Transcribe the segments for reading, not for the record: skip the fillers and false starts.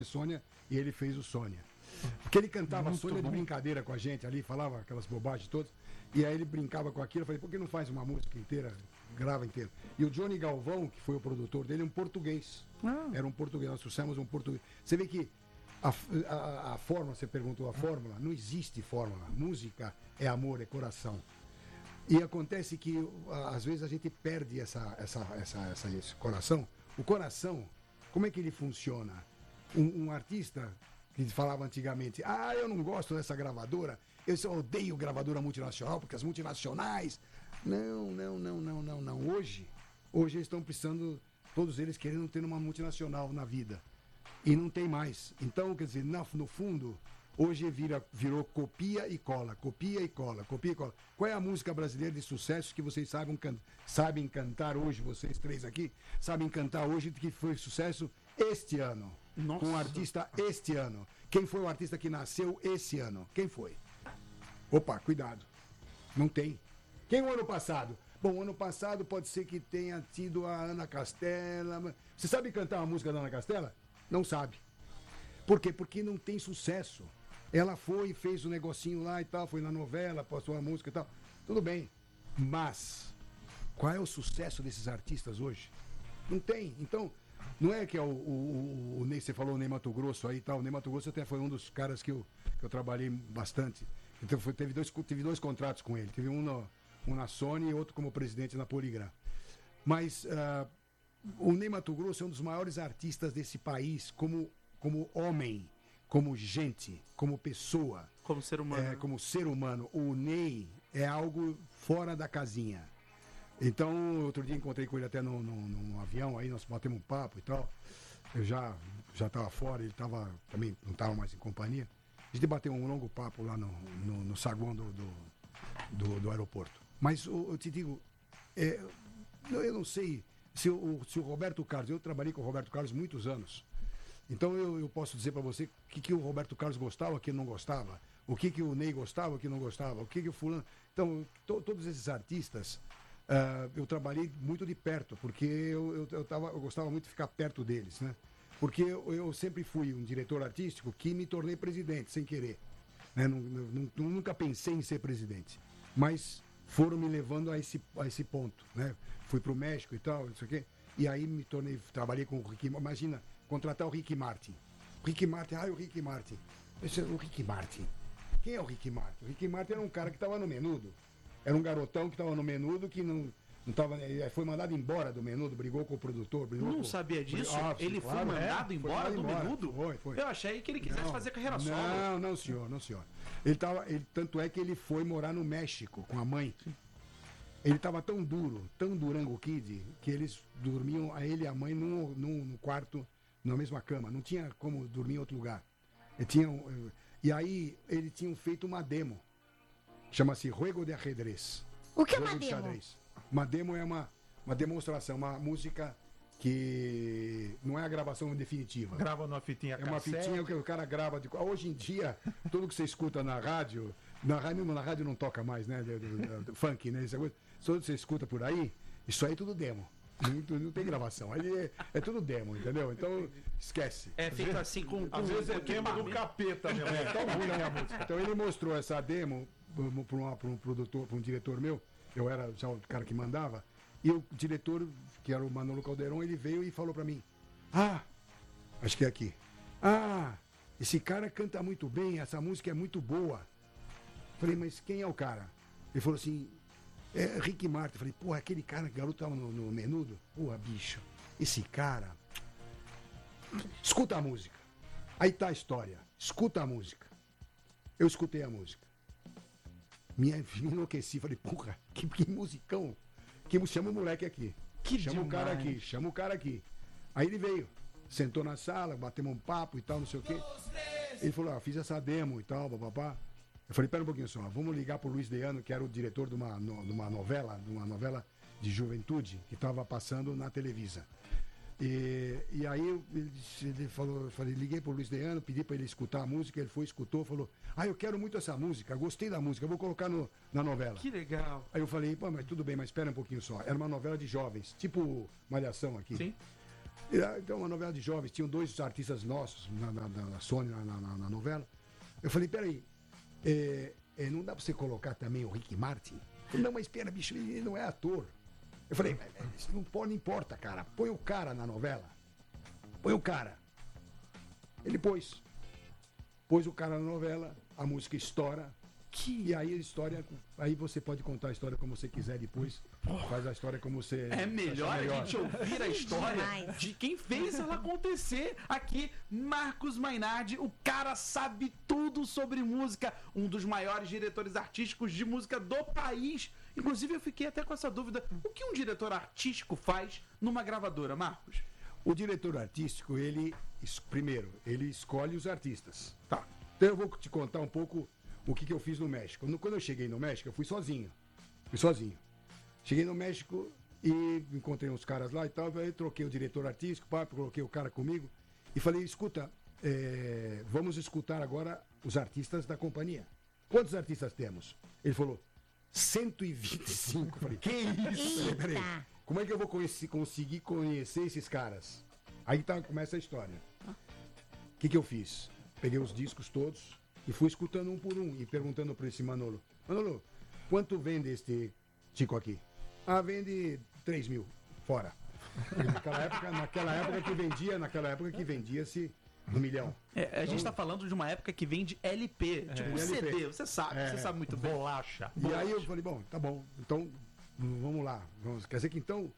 Sônia e ele fez o Sônia. Porque ele cantava Muito Sônia de bom. brincadeira com a gente ali, falava aquelas bobagens todas. E aí ele brincava com aquilo. Eu falei, por que não faz uma música inteira, grava inteira? E o Johnny Galvão, que foi o produtor dele, é um português. Era um português, nós trouxemos um português. Você vê que a fórmula, você perguntou a fórmula, não existe fórmula. Música é amor, é coração. E acontece que às vezes a gente perde esse coração. O coração, como é que ele funciona? Um artista que falava antigamente, eu não gosto dessa gravadora, eu só odeio gravadora multinacional, porque as multinacionais... Não. Hoje eles estão precisando, todos eles querendo ter uma multinacional na vida. E não tem mais. Então, quer dizer, no fundo, hoje virou copia e cola, copia e cola, copia e cola. Qual é a música brasileira de sucesso que vocês sabem cantar hoje, vocês três aqui? Sabem cantar hoje que foi sucesso este ano? Nossa. Com um artista este ano. Quem foi o artista que nasceu esse ano? Quem foi? Opa, cuidado. Não tem. Quem o ano passado? Bom, ano passado pode ser que tenha tido a Ana Castela. Você sabe cantar uma música da Ana Castela? Não sabe. Por quê? Porque não tem sucesso. Ela foi e fez um negocinho lá e tal, foi na novela, passou a música e tal. Tudo bem. Mas, qual é o sucesso desses artistas hoje? Não tem. Então, não é que é o Ney, você falou o Ney Matogrosso aí e tal. O Ney Matogrosso até foi um dos caras que eu trabalhei bastante. Então, teve dois contratos com ele. Teve um na Sony e outro como presidente na Polygram. Mas o Ney Matogrosso é um dos maiores artistas desse país como homem, como gente, como pessoa. Como ser humano. Como ser humano. O Ney é algo fora da casinha. Então, outro dia encontrei com ele até num avião, aí nós batemos um papo e tal. Eu já estava fora, ele também não estava mais em companhia. A gente bateu um longo papo lá no saguão do aeroporto. Mas eu te digo, eu não sei se o Roberto Carlos, eu trabalhei com o Roberto Carlos muitos anos. Então eu posso dizer para você o que o Roberto Carlos gostava, o que não gostava, o que o Ney gostava, o que não gostava, o que o fulano... Então, todos esses artistas, eu trabalhei muito de perto, porque eu gostava muito de ficar perto deles, né? Porque eu sempre fui um diretor artístico que me tornei presidente, sem querer. Né? Nunca pensei em ser presidente. Mas foram me levando a esse ponto, né? Fui para o México e tal, não sei o quê. E aí trabalhei com o Ricky. Imagina, contratar o Ricky Martin. O Ricky Martin. O Ricky Martin. Quem é o Ricky Martin? O Ricky Martin era um cara que estava no Menudo. Era um garotão que estava no Menudo, que não tava, foi mandado embora do Menudo, brigou com o produtor. Não sabia disso? Ele foi mandado embora do Menudo? Foi. Eu achei que ele quisesse fazer carreira solo. Não, senhor. Tanto é que ele foi morar no México com a mãe. Sim. Ele estava tão Durango Kid, que eles dormiam, ele e a mãe, num quarto, na mesma cama. Não tinha como dormir em outro lugar. E aí, eles tinham feito uma demo. Chama-se Juego de Ajedrez. O que é uma demo? Uma demo é uma demonstração, uma música que não é a gravação definitiva. Grava numa fitinha cassete. É uma fitinha que o cara grava. Hoje em dia, tudo que você escuta na rádio não toca mais, né? Do funk, né? Tudo que você escuta por aí, isso aí é tudo demo. Não tem gravação. Aí é tudo demo, entendeu? Então, esquece. É feito assim com... Às vezes é demo do capeta, meu. É tão ruim a música. Então ele mostrou essa demo para um produtor, para um diretor meu. Eu era já o cara que mandava. E o diretor, que era o Manolo Caldeirão, ele veio e falou para mim: acho que é aqui. Esse cara canta muito bem, essa música é muito boa. Falei, mas quem é o cara? Ele falou assim: é Ricky Martin. Falei, porra, aquele cara que garoto tava no Menudo? Porra, bicho, esse cara. Escuta a música. Aí tá a história. Escuta a música. Eu escutei a música. Me enlouqueci. Falei, porra, que musicão. Chama o moleque aqui. Chama o cara aqui. Aí ele veio. Sentou na sala, batemos um papo e tal, não sei o quê. Ele falou, fiz essa demo e tal, papapá. Eu falei, pera um pouquinho só, vamos ligar pro Luiz Deano, que era o diretor de uma novela de juventude que estava passando na Televisa. E aí ele falou, eu falei, liguei pro Luiz Deano, pedi para ele escutar a música, ele foi, escutou, falou, eu quero muito essa música, gostei da música, vou colocar na novela. Que legal. Aí eu falei, mas tudo bem, mas espera um pouquinho só. Era uma novela de jovens, tipo Malhação aqui. Sim. Então, uma novela de jovens, tinham 2 artistas nossos na Sony, na novela. Eu falei, peraí, não dá pra você colocar também o Rick Martin? Não, mas espera, bicho, ele não é ator. Eu falei, isso não importa, cara. Põe o cara na novela. Põe o cara. Ele pôs o cara na novela, a música estoura. E aí a história, aí você pode contar a história como você quiser depois. Faz a história como você... É melhor a gente ouvir a história de quem fez ela acontecer. Aqui, Marcos Mainardi, o cara sabe tudo sobre música. Um dos maiores diretores artísticos de música do país. Inclusive, eu fiquei até com essa dúvida. O que um diretor artístico faz numa gravadora, Marcos? O diretor artístico, primeiro, ele escolhe os artistas. Tá. Então eu vou te contar um pouco o que eu fiz no México. Quando eu cheguei no México, eu fui sozinho. Cheguei no México e encontrei uns caras lá e tal. Aí troquei o diretor artístico, coloquei o cara comigo e falei, escuta, vamos escutar agora os artistas da companhia. Quantos artistas temos? Ele falou, 125. Falei, que isso? Falei, peraí, como é que eu vou conseguir conhecer esses caras? Aí começa a história. O que eu fiz? Peguei os discos todos e fui escutando um por um e perguntando para esse Manolo, quanto vende este Chico aqui? Vende 3 mil, fora. Naquela época que vendia-se 1 milhão. A gente tá falando de uma época que vende LP, tipo CD, você sabe muito bem. Bolacha. E aí eu falei, bom, tá bom, então vamos lá. Quer dizer que então,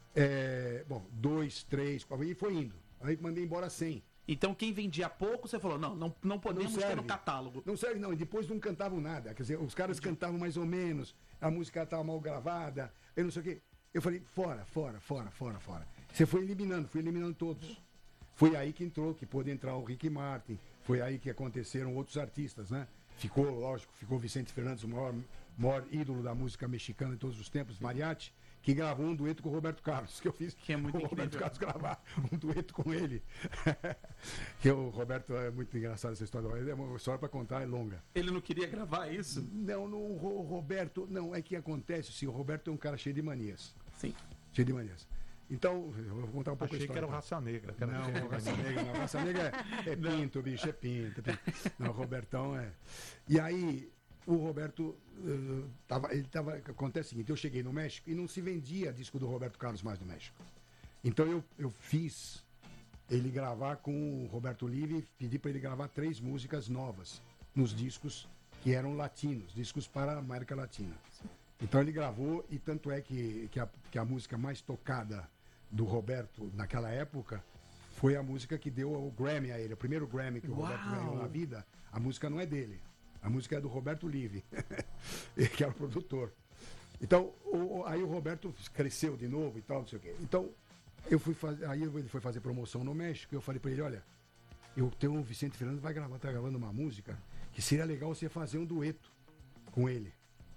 2, 3, 4, e foi indo. Aí mandei embora 100. Então quem vendia pouco, você falou, não podemos ter no catálogo. Não serve não, e depois não cantavam nada. Quer dizer, os caras cantavam mais ou menos, a música estava mal gravada, eu não sei o quê. Eu falei, fora. Você foi eliminando todos. Foi aí que pôde entrar o Rick Martin, foi aí que aconteceram outros artistas, né? Ficou Vicente Fernandes, o maior ídolo da música mexicana de todos os tempos, mariachi, que gravou um dueto com o Roberto Carlos, que eu fiz que é muito o Roberto Carlos gravar um dueto com ele. Que o Roberto, é muito engraçado essa história, é uma história para contar, é longa. Ele não queria gravar isso? Não, o Roberto, não, é que acontece assim, o Roberto é um cara cheio de manias. Sim. Cheio de manias. Então, eu vou contar um pouco a história. Achei que era o Raça Negra. Não, Raça Negra é pinto, bicho, é pinto. Não, o Robertão é... E aí, o Roberto, acontece o seguinte, eu cheguei no México e não se vendia disco do Roberto Carlos mais no México. Então eu fiz ele gravar com o Roberto Live, pedi para ele gravar 3 músicas novas nos discos que eram latinos, discos para a América Latina. Então ele gravou e tanto é que a música mais tocada do Roberto naquela época foi a música que deu o Grammy a ele, o primeiro Grammy que o Roberto ganhou na vida. A música não é dele, a música é do Roberto Live, que era o produtor. Então, aí o Roberto cresceu de novo e tal, não sei o quê. Então, aí ele foi fazer promoção no México e eu falei para ele, olha, eu tenho o Vicente Fernandes, tá gravando uma música que seria legal você fazer um dueto com ele.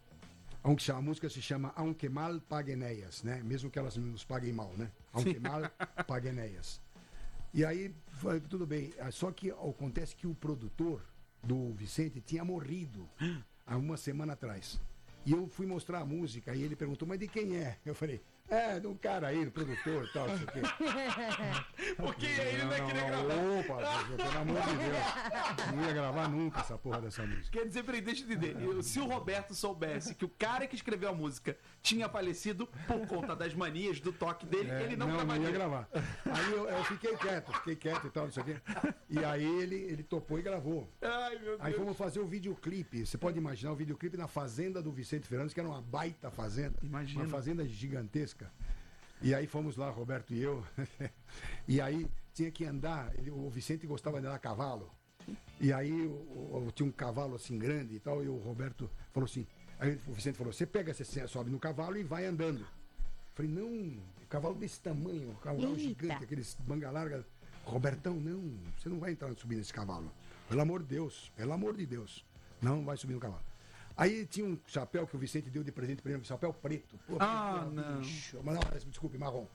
A música se chama Aunque Mal Paguen Ellas, né? Mesmo que elas nos paguem mal, né? Aunque Mal Paguen Ellas. E aí, tudo bem. Só que acontece que o produtor do Vicente tinha morrido há uma semana atrás. E eu fui mostrar a música e ele perguntou, mas de quem é? Eu falei, de um cara aí, do produtor e tal, não sei o quê. Porque ele não ia querer gravar. Opa, pelo amor de Deus. Não ia gravar nunca essa porra dessa música. Quer dizer, peraí, deixa eu entender. Se o Roberto soubesse que o cara que escreveu a música tinha falecido por conta das manias do toque dele, ele não gravaria. Não ia gravar. Aí eu fiquei quieto e tal, não sei o quê. E aí ele topou e gravou. Ai, meu Deus. Aí fomos fazer o videoclipe. Você pode imaginar o videoclipe na fazenda do Vicente Fernandes, que era uma baita fazenda. Imagina. Uma fazenda gigantesca. E aí fomos lá, Roberto e eu. E aí tinha que andar. O Vicente gostava de andar a cavalo. E aí tinha um cavalo assim grande e tal. E o Roberto falou assim. Aí o Vicente falou: você sobe no cavalo e vai andando. Eu falei: não, um cavalo desse tamanho, um cavalo gigante, aqueles manga larga. Robertão, não, você não vai subir nesse cavalo. Pelo amor de Deus. Não vai subir no cavalo. Aí tinha um chapéu que o Vicente deu de presente para ele, um chapéu preto. Pô, não. Bicho. Mas não, desculpe, marrom.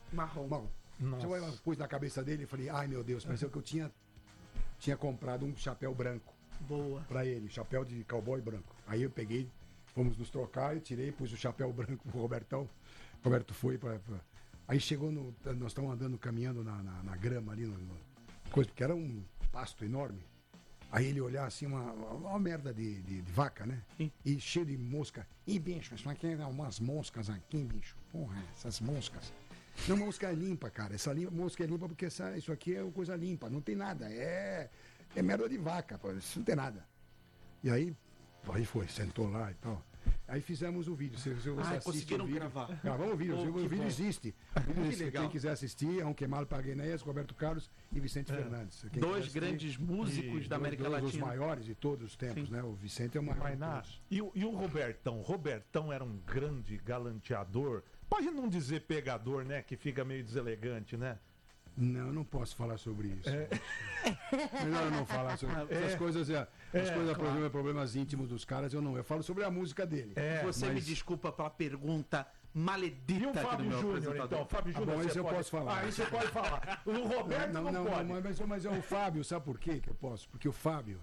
Eu pus na cabeça dele e falei, ai meu Deus, pareceu que eu tinha comprado um chapéu branco. Boa. Para ele, chapéu de cowboy branco. Aí eu peguei, fomos nos trocar, eu tirei, pus o chapéu branco pro Robertão. O Roberto foi Aí chegou nós estávamos andando, caminhando na grama ali, coisa, porque era um pasto enorme. Aí ele olhar assim, uma merda de vaca, né? Sim. E cheio de mosca. Ih, bicho, isso aqui é umas moscas aqui, bicho. Porra, essas moscas. Não, mosca é limpa, cara. Mosca é limpa porque isso aqui é uma coisa limpa. Não tem nada. É merda de vaca, pô. Isso não tem nada. E aí foi, sentou lá e tal. Aí fizemos o vídeo. Se você conseguiram o vídeo, gravar. Gravamos o vídeo. Oh, o que vídeo bom. existe. O vídeo existe. legal. Quem quiser assistir, é um Kemal Paguenés, Roberto Carlos e Vicente Fernandes. Quem Dois quiser grandes músicos da América dois dos Latina. maiores de todos os tempos, Sim. né? O Vicente é o maior. Mainá, e o Robertão? Robertão era um grande galanteador. Pode não dizer pegador, né? Que fica meio deselegante, né? Não, eu não posso falar sobre isso. Melhor eu não falar sobre essas coisas. Problemas íntimos dos caras, eu não. Eu falo sobre a música dele. Você me mas- desculpa pela pergunta maledita E o aqui do Fábio meu Júnior, apresentador. então? Fábio Ah, Júnior, bom, você esse eu pode... posso falar. Aí você pode falar. O Roberto não, pode. Mas é o Fábio, sabe por quê que eu posso? Porque o Fábio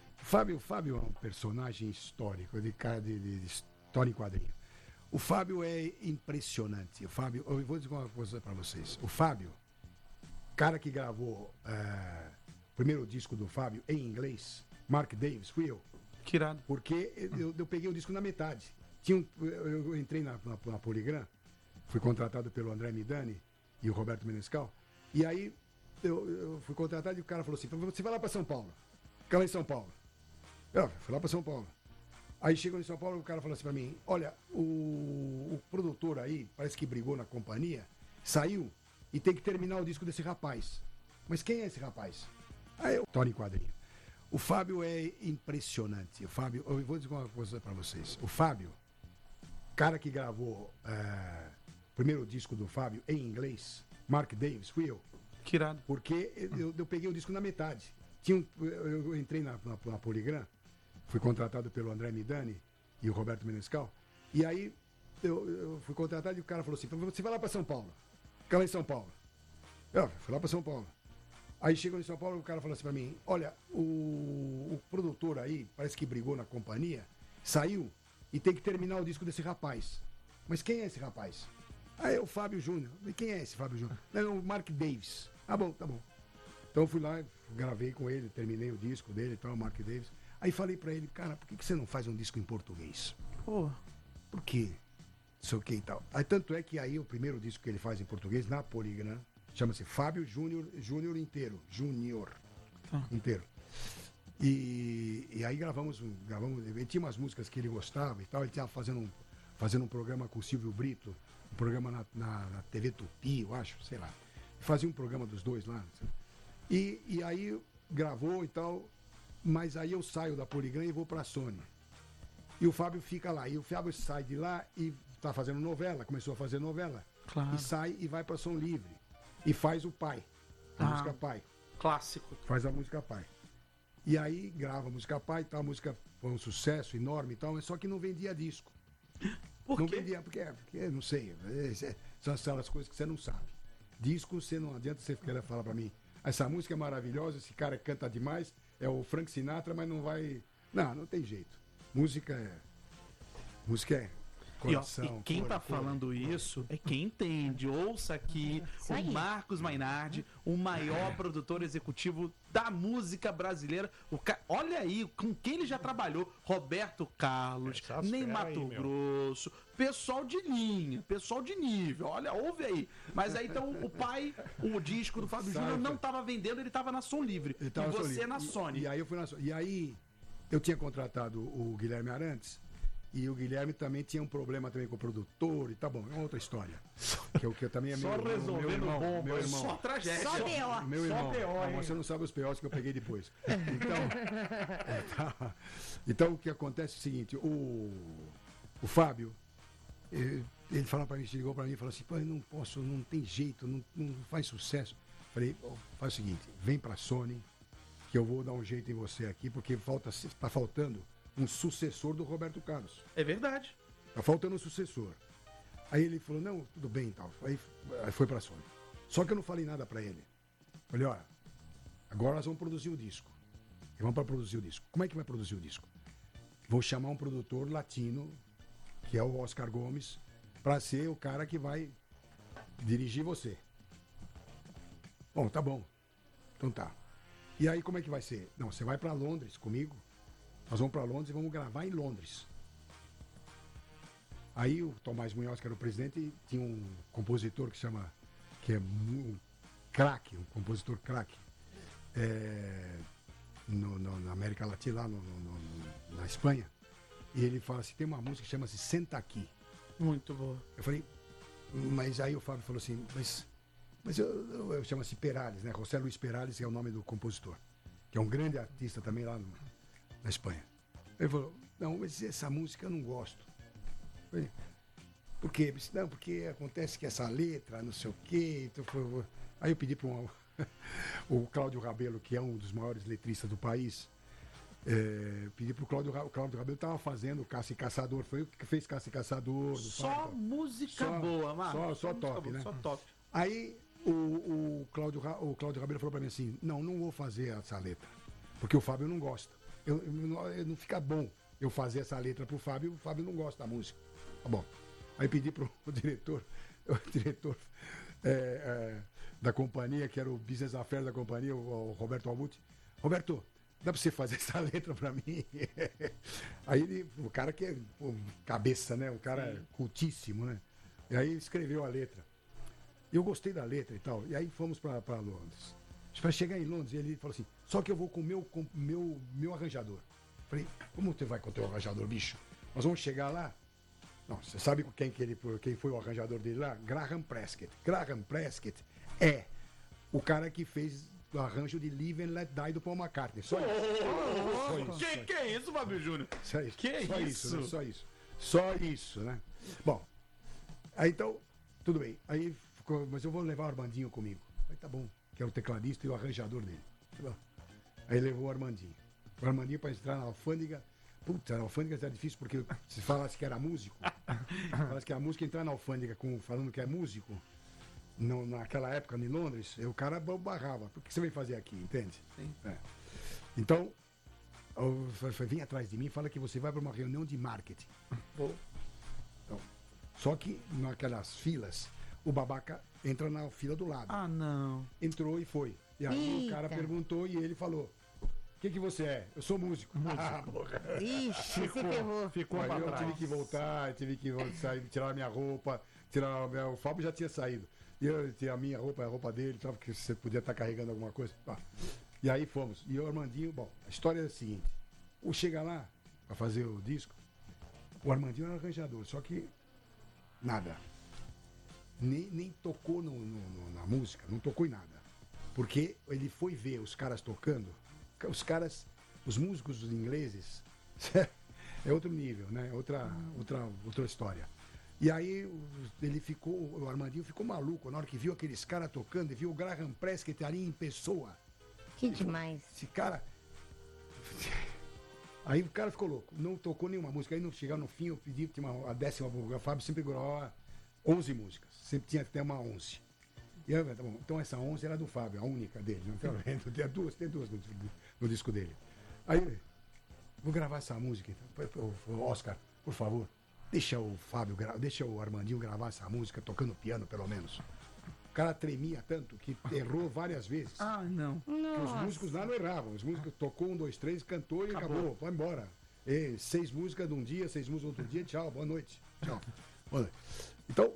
é um personagem histórico, de história em quadrinho. O Fábio é impressionante. O Fábio, eu vou dizer uma coisa pra vocês. O Fábio, cara que gravou o primeiro disco do Fábio em inglês, Mark Davis, fui eu. Que irado. Porque eu peguei o disco na metade. Eu entrei na Poligram, fui contratado pelo André Midani e o Roberto Menescal. E aí eu fui contratado e o cara falou assim: você vai lá para São Paulo. Fica lá em São Paulo. Eu fui lá para São Paulo. Aí chegou em São Paulo e o cara falou assim para mim: olha, o produtor aí, parece que brigou na companhia, saiu e tem que terminar o disco desse rapaz. Mas quem é esse rapaz? Aí eu torno em quadrinho. O Fábio é impressionante. O Fábio, eu vou dizer uma coisa para vocês. O Fábio, cara que gravou o primeiro disco do Fábio em inglês, Mark Davis, fui eu. Que irado. Porque eu peguei o disco na metade. Eu entrei na Poligram, fui contratado pelo André Midani e o Roberto Menescal. E aí eu fui contratado e o cara falou assim: você vai lá para São Paulo. Fica lá em São Paulo. Eu fui lá para São Paulo. Aí chegou em São Paulo e o cara falou assim para mim: olha, o produtor aí, parece que brigou na companhia, saiu e tem que terminar o disco desse rapaz. Mas quem é esse rapaz? Aí é o Fábio Júnior. E quem é esse Fábio Júnior? Não, é o Mark Davis. Ah, bom, tá bom. Então eu fui lá, gravei com ele, terminei o disco dele e tal, o Mark Davis. Aí falei pra ele: cara, por que você não faz um disco em português? Pô, Por quê? Não sei o que e tal. Aí tanto é que aí o primeiro disco que ele faz em português, na Poligram, chama-se Fábio Júnior inteiro. Júnior inteiro. E aí gravamos. Ele tinha umas músicas que ele gostava e tal. Ele estava fazendo um programa com o Silvio Brito, um programa na TV Tupi, eu acho, sei lá. Fazia um programa dos dois lá. E aí gravou e tal. Mas aí eu saio da Poligram e vou pra Sony. E o Fábio fica lá. E o Fábio sai de lá e tá fazendo novela, começou a fazer novela. Claro. E sai e vai pra Som Livre. E faz o Pai. A música Pai. clássico. Faz a música Pai. E aí grava a música Pai e tal. A música foi um sucesso enorme e tal, mas só que não vendia disco. Por Não quê? vendia, porque não sei. São aquelas coisas que você não sabe. Disco, você não adianta você querer falar pra mim: essa música é maravilhosa, esse cara canta demais, é o Frank Sinatra, mas não vai. Não tem jeito. Música é coração. E quem tá cor. falando isso é quem entende. Ouça aqui Isso o aí. Marcos Mainardi, o maior produtor executivo da música brasileira. Olha aí com quem ele já trabalhou: Roberto Carlos, Essas Ney fera aí, Mato meu. Grosso, pessoal de linha, pessoal de nível. Olha, ouve aí. Mas aí então o disco do Fábio Sabe, Júnior não tava vendendo, ele tava na Som Livre. Ele E tava você solito. na Sony. E aí eu fui na Sony. E aí eu tinha contratado o Guilherme Arantes. E o Guilherme também tinha um problema também com o produtor e tá bom, é uma outra história. Que eu também é Só meu resolvendo irmão, bomba, meu irmão. Só tragédia. Só B.O. Meu Só irmão. B.O., hein? Você não sabe os P.O.s que eu peguei depois. Então o que acontece é o seguinte: o Fábio, ele falou pra mim, ligou pra mim e falou assim: pô, eu não posso, não tem jeito, não faz sucesso. Falei: faz o seguinte, vem pra Sony, que eu vou dar um jeito em você aqui, porque tá faltando um sucessor do Roberto Carlos. É verdade. Tá faltando um sucessor. Aí ele falou: não, tudo bem e tal. Aí foi pra Sony. Só que eu não falei nada pra ele. Falei: olha, agora nós vamos produzir o disco. E vamos pra produzir o disco. Como é que vai produzir o disco? Vou chamar um produtor latino, que é o Oscar Gomes, pra ser o cara que vai dirigir você. Bom, tá bom. Então tá. E aí como é que vai ser? Não, você vai pra Londres comigo. Nós vamos pra Londres e vamos gravar em Londres. Aí o Tomás Munhoz, que era o presidente, tinha um compositor que é um craque, um compositor craque, na América Latina, lá na Espanha. E ele fala assim, tem uma música que chama-se Senta Aqui. Muito boa. Eu falei, mas aí o Fábio falou assim, mas eu chamo-se Perales, né? José Luis Perales, que é o nome do compositor, que é um grande artista também lá na Espanha. Ele falou, não, mas essa música eu não gosto. Eu falei, por quê? Não, porque acontece que essa letra, não sei o quê. Então aí eu pedi para o Cláudio Rabelo, que é um dos maiores letristas do país, pedi pro Cláudio Rabelo, estava fazendo Caça e Caçador, foi o que fez Caça e Caçador. Só música boa, mano. Só top, boa, né? Só top. Aí o Cláudio Rabelo falou para mim assim, não vou fazer essa letra, porque o Fábio não gosta. Não fica bom eu fazer essa letra pro Fábio, o Fábio não gosta da música. Tá bom. Aí pedi pro diretor da companhia, que era o business affairs da companhia, o Roberto Albuti. Roberto, dá pra você fazer essa letra pra mim? Aí o cara que é cabeça, né? O cara cultíssimo, né? E aí escreveu a letra. Eu gostei da letra e tal. E aí fomos pra Londres. Para chegar em Londres, ele falou assim, só que eu vou com o meu arranjador. Falei, como você vai com o teu arranjador, bicho? Nós vamos chegar lá. Não, você sabe quem foi o arranjador dele lá? Graham Prescott. Graham Prescott é o cara que fez o arranjo de Live and Let Die do Paul McCartney. Só isso. Que é isso, Fábio Júnior? Só isso. Que só isso? Né? Só isso, né? Bom, aí então, tudo bem. Aí ficou, mas eu vou levar o Armandinho comigo. Aí tá bom, que é o tecladista e o arranjador dele. Tá bom. Aí levou o Armandinho. O Armandinho para entrar na alfândega. Puta, a alfândega era difícil porque se falasse que era músico, entrar na alfândega falando que é músico, naquela época em Londres, o cara barrava. Por que você veio fazer aqui, entende? Sim. Então, vem atrás de mim e fala que você vai para uma reunião de marketing. Então, só que naquelas filas, o babaca entra na fila do lado. Ah, não. Entrou e foi. E aí o cara perguntou e ele falou, o que você é? Eu sou músico. Ah, porra. Ixi, se ferrou. Ficou Aí pra eu trás. tive que voltar, sair, tirar a minha roupa, o Fábio já tinha saído. E eu tirei a minha roupa, a roupa dele, porque você podia estar carregando alguma coisa. Pá. E aí fomos. E o Armandinho, bom, a história é a seguinte. O chega lá, para fazer o disco, o Armandinho era arranjador, só que nada. Nem tocou na música, não tocou em nada. Porque ele foi ver os caras tocando, os músicos ingleses, é outro nível, né? Outra história. E aí o Armandinho ficou maluco na hora que viu aqueles caras tocando e viu o Graham Prescott ali em pessoa. Que demais. Esse cara. Aí o cara ficou louco, não tocou nenhuma música. Aí no chegar no fim, eu pedi, tinha a 10ª, o Fábio sempre gravava 11 músicas, sempre tinha que ter uma 11. E eu, tá bom, então essa 11 era do Fábio, a única dele, não tem tem duas no disco dele. Aí, vou gravar essa música, então. Oscar, por favor, deixa o Armandinho gravar essa música tocando piano, pelo menos. O cara tremia tanto que errou várias vezes. Ah, não. Porque os músicos lá não erravam. Os músicos tocou 1, 2, 3, cantou e acabou. Vai embora. 6 músicas num dia, 6 músicas no outro dia, tchau, boa noite. Tchau. Boa noite. Então,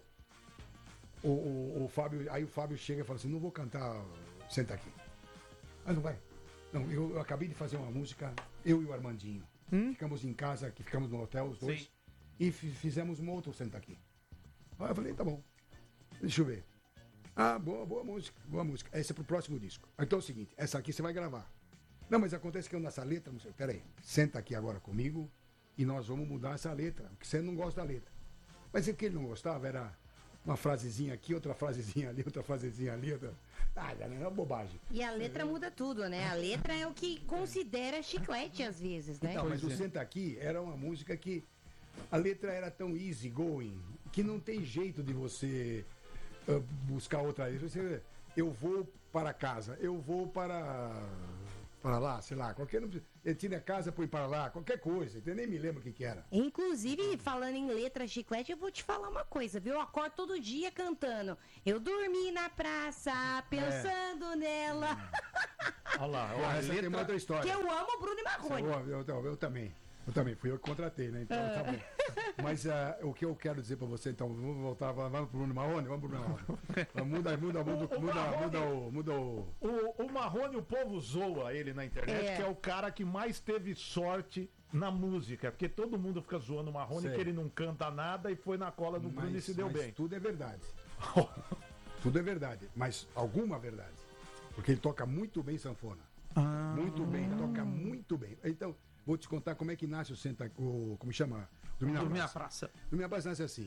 o Fábio, aí o Fábio chega e fala assim, não vou cantar, senta aqui. Mas não vai. Não, eu acabei de fazer uma música, eu e o Armandinho. Ficamos em casa, ficamos no hotel, os dois, Sim. e fizemos um outro senta aqui. Aí eu falei, tá bom. Deixa eu ver. Ah, boa música, boa música. Essa é pro próximo disco. Então é o seguinte, essa aqui você vai gravar. Não, mas acontece que eu nessa letra, não sei, peraí, senta aqui agora comigo e nós vamos mudar essa letra, porque você não gosta da letra. Mas o que ele não gostava era uma frasezinha aqui, outra frasezinha ali, outra frasezinha ali, outra... Ah, é uma bobagem. E a letra muda tudo, né? A letra é o que considera chiclete às vezes, né? Não, mas o Senta Aqui era uma música que a letra era tão easy going que não tem jeito de você buscar outra letra. Eu vou para casa, eu vou para para lá, sei lá, qualquer. Ele tinha casa, põe para lá, qualquer coisa. Eu nem me lembro o que era. Inclusive, falando em letra chiclete, eu vou te falar uma coisa, viu? Eu acordo todo dia cantando. Eu dormi na praça, pensando nela. Olha lá, Essa tem uma outra história. Que eu amo Bruno e Marrone. Eu também. Eu também, fui eu que contratei, né? Então tá bom. Mas o que eu quero dizer pra você, então, vamos voltar, vamos pro Bruno Marrone? Vamos pro Bruno Marrone. Muda o. O Marrone, o povo zoa ele na internet, que é o cara que mais teve sorte na música, porque todo mundo fica zoando o Marrone, que ele não canta nada e foi na cola do Bruno e se deu bem. Tudo é verdade. Tudo é verdade, mas alguma verdade. Porque ele toca muito bem sanfona. Muito bem, toca muito bem. Então, vou te contar como é que nasce como chama? Dormir na praça. Dormir na praça nasce assim.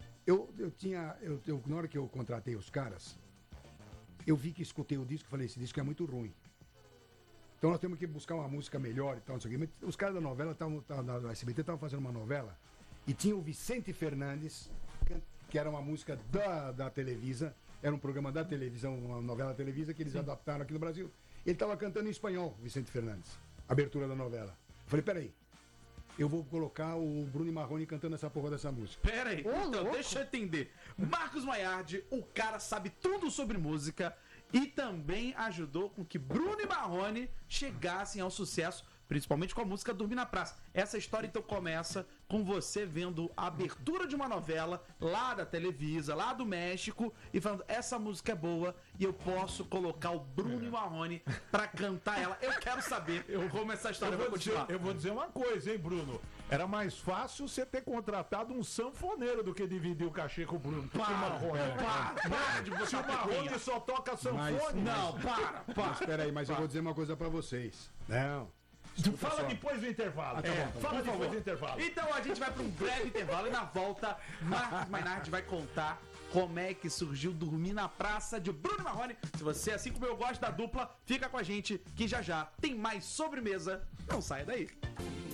Na hora que eu contratei os caras, eu vi que escutei o disco e falei, esse disco é muito ruim. Então nós temos que buscar uma música melhor e tal, não sei o quê. Mas os caras da novela, da SBT, estavam fazendo uma novela e tinha o Vicente Fernandes, que era uma música da Televisa, era um programa da televisão, uma novela Televisa que eles adaptaram aqui no Brasil. Ele estava cantando em espanhol, Vicente Fernandes, abertura da novela. Eu falei, peraí, eu vou colocar o Bruno e Marrone cantando essa porra dessa música. Peraí, então deixa eu entender. Marcos Maiardi, o cara sabe tudo sobre música e também ajudou com que Bruno e Marrone chegassem ao sucesso, principalmente com a música Dormir na Praça. Essa história então começa com você vendo a abertura de uma novela lá da Televisa, lá do México, e falando, essa música é boa e eu posso colocar o Bruno e Marrone pra cantar ela. Eu quero saber como essa história vai continuar. Eu vou dizer uma coisa, hein, Bruno? Era mais fácil você ter contratado um sanfoneiro do que dividir o cachê com o Bruno. Para de Se o Marrone só toca sanfone. Para. Espera aí, mas eu vou dizer uma coisa pra vocês. Não. Fala depois do intervalo. Fala depois do intervalo. Então a gente vai para um breve intervalo e na volta Marcos Mainardi vai contar como é que surgiu Dormir na Praça de Bruno Marrone. Se você, assim como eu gosto da dupla, fica com a gente que já tem mais sobremesa. Não saia daí.